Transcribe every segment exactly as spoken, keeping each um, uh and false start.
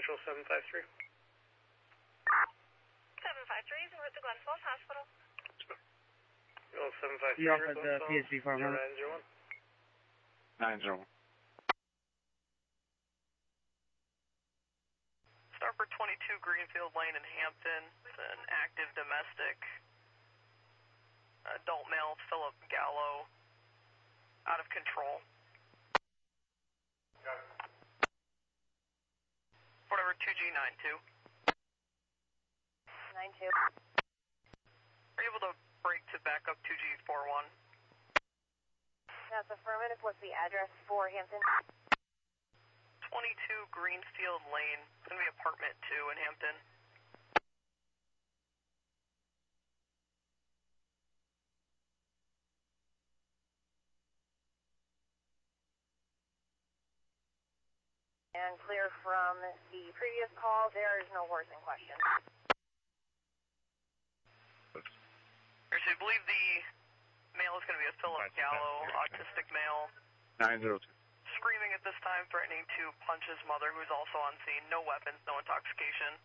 Central seven five three. seven five three is en route to Glen Falls Hospital. Oh, seven five three. You offered the P H D for a moment. nine zero one. nine zero one. Starboard twenty-two Greenfield Lane in Hampton. It's an active domestic. Adult male, Philip Gallo. Out of control. Got it. Whatever, two G nine two. nine two. Are you able to break to back up two G four one? That's affirmative. What's the address for Hampton? twenty-two Greenfield Lane. It's going to be apartment two in Hampton. And clear from the previous call, there is no horse in question. I believe the male is going to be a Philip Gallo, autistic male. nine zero two. Screaming at this time, threatening to punch his mother, who is also on scene. No weapons, no intoxication.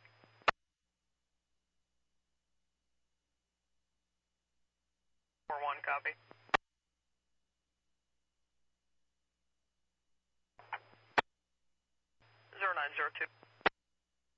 four one, copy. zero nine zero two.